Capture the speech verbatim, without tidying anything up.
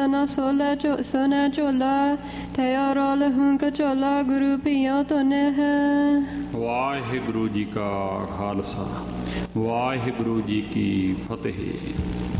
ਨਾ ਸੋਲਾ ਚੋ ਸੋਨਾ ਝੋਲਾ, ਥਿਆ ਰੋਲ ਹੂੰ ਕਚੋਲਾ, ਗੁਰੂ ਪੀਓ ਤੋਨੇ ਹੈ। ਵਾਹਿਗੁਰੂ ਜੀ ਕਾ ਖਾਲਸਾ, ਵਾਹਿਗੁਰੂ ਜੀ ਕੀ ਫਤਿਹ।